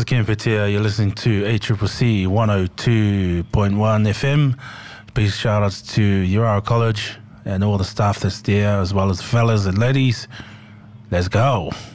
is Ken Petia. You're listening to ACCC 102.1 FM. Big shout outs to Urara College and all the staff that's there, as well as fellas and ladies. Let's go.